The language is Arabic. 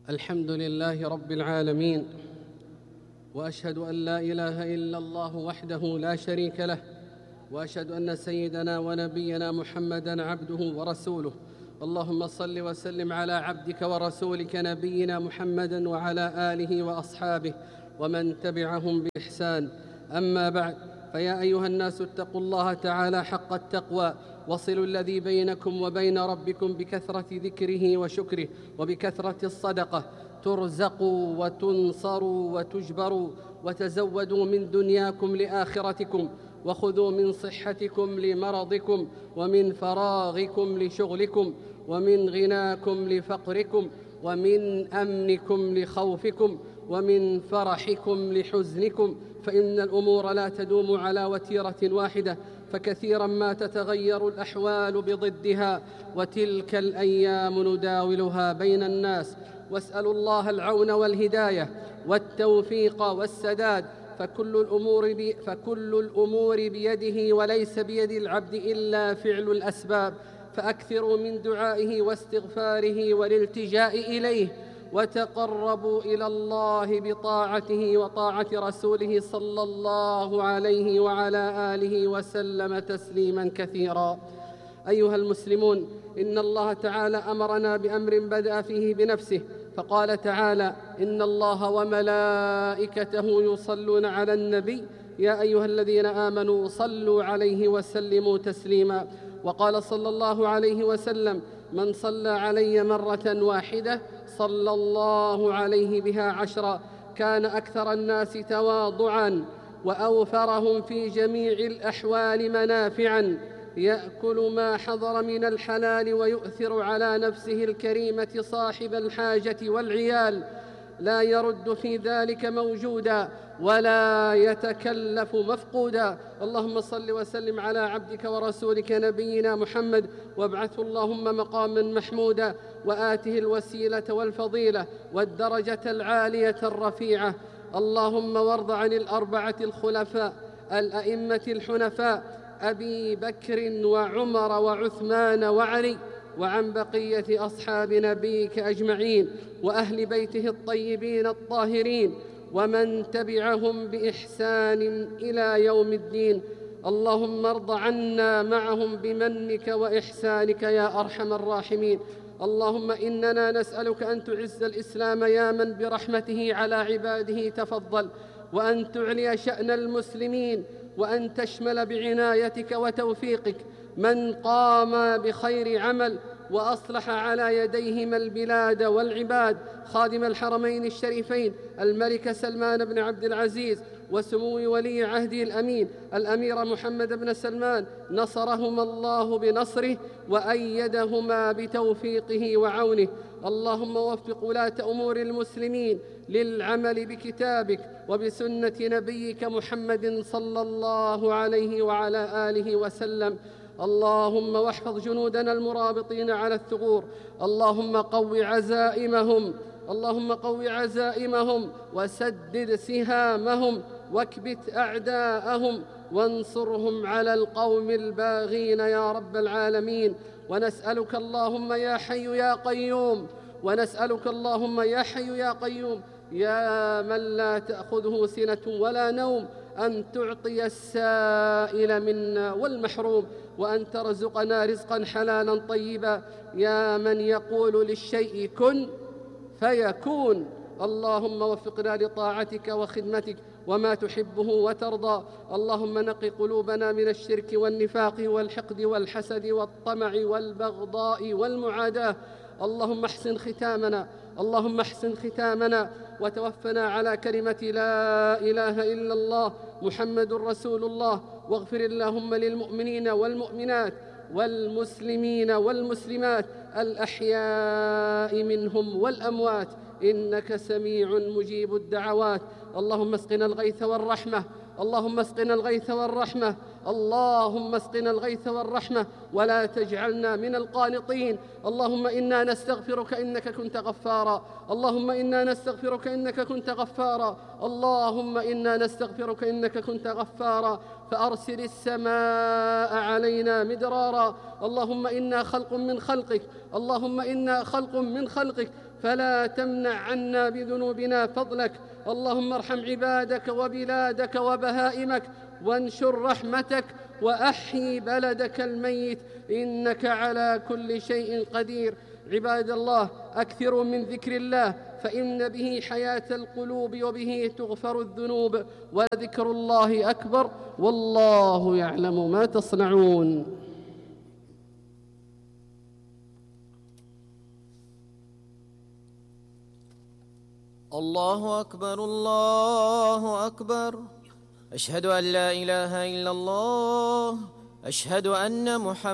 الحمد لله رب العالمين، وأشهد أن لا إله إلا الله وحده لا شريك له، وأشهد أن سيدنا ونبينا محمدًا عبده ورسوله. اللهم صل وسلم على عبدك ورسولك نبينا محمد وعلى آله وأصحابه ومن تبعهم بإحسان. أما بعد، فيا أيها الناس اتقوا الله تعالى حق التقوى، وصلوا الذي بينكم وبين ربكم بكثرة ذكره وشكره وبكثرة الصدقة، ترزقوا وتنصروا وتجبروا، وتزودوا من دنياكم لآخرتكم، وخذوا من صحتكم لمرضكم، ومن فراغكم لشغلكم، ومن غناكم لفقركم، ومن أمنكم لخوفكم، ومن فرحكم لحزنكم، فإن الأمور لا تدوم على وتيرة واحدة، فكثيرا ما تتغير الأحوال بضدها، وتلك الأيام نداولها بين الناس. واسألوا الله العون والهداية والتوفيق والسداد، فكل الأمور بيده، وليس بيد العبد إلا فعل الأسباب. فأكثروا من دعائه واستغفاره والالتجاء إليه، وتقربوا إلى الله بطاعته وطاعة رسوله صلى الله عليه وعلى آله وسلم تسليما كثيرا. أيها المسلمون، إن الله تعالى أمرنا بأمر بدأ فيه بنفسه، فقال تعالى: إن الله وملائكته يصلون على النبي يا أيها الذين آمنوا صلوا عليه وسلموا تسليما. وقال صلى الله عليه وسلم: من صلى علي مرة واحدة صلى الله عليه بها 10. كان أكثر الناس تواضعا وأوفرهم في جميع الأحوال منافعا، يأكل ما حضر من الحلال ويؤثر على نفسه الكريمة صاحب الحاجة والعيال، لا يرد في ذلك موجودا ولا يتكلف مفقودا. اللهم صل وسلم على عبدك ورسولك نبينا محمد، وابعثه اللهم مقاما محمودا، وآته الوسيلة والفضيلة والدرجة العالية الرفيعة. اللهم وارض عن الأربعة الخلفاء الأئمة الحنفاء أبي بكر وعمر وعثمان وعلي، وعن بقية أصحاب نبيك أجمعين، وأهل بيته الطيبين الطاهرين، ومن تبعهم بإحسان إلى يوم الدين. اللهم ارض عنا معهم بمنك وإحسانك يا أرحم الراحمين. اللهم إننا نسألك أن تعز الإسلام يا من برحمته على عباده تفضل، وأن تعلي شأن المسلمين، وأن تشمل بعنايتك وتوفيقك من قام بخير عمل وأصلح على يديهما البلاد والعباد، خادم الحرمين الشريفين الملك سلمان بن عبد العزيز، وسمو ولي عهده الأمين الأمير محمد بن سلمان، نصرهما الله بنصره وأيدهما بتوفيقه وعونه. اللهم وفق ولاة أمور المسلمين للعمل بكتابك وبسنة نبيك محمد صلى الله عليه وعلى آله وسلم. اللهم واحفظ جنودنا المرابطين على الثغور. اللهم قو عزائمهم وسدد سهامهم، واكبت أعداءهم، وانصرهم على القوم الباغين يا رب العالمين. ونسألك اللهم يا حي يا قيوم، يا من لا تأخذه سنة ولا نوم، أن تعطي السائل منا والمحروم، وأن ترزقنا رزقا حلالا طيبا، يا من يقول للشيء كن فيكون. اللهم وفقنا لطاعتك وخدمتك وما تحبه وترضى. اللهم نقِ قلوبنا من الشرك والنفاق والحقد والحسد والطمع والبغضاء والمعاداة. اللهم احسن ختامنا وتوفنا على كلمة لا إله إلا الله محمد رسول الله. واغفر اللهم للمؤمنين والمؤمنات والمسلمين والمسلمات الأحياء منهم والأموات، إنك سميع مجيب الدعوات. اللهم اسقنا الغيث والرحمة، ولا تجعلنا من القانطين. اللهم إنا نستغفرك إنك كنت غفارا، فأرسل السماء علينا مدرارا. اللهم إنا خلق من خلقك فلا تمنع عنا بذنوبنا فضلك. اللهم ارحم عبادك وبلادك وبهائمك، وانشر رحمتك، وأحيي بلدك الميت، إنك على كل شيء قدير. عباد الله، أكثروا من ذكر الله، فإن به حياة القلوب وبه تغفر الذنوب، وذكر الله أكبر، والله يعلم ما تصنعون. الله أكبر الله أكبر، أشهد أن لا إله إلا الله، أشهد أن محمد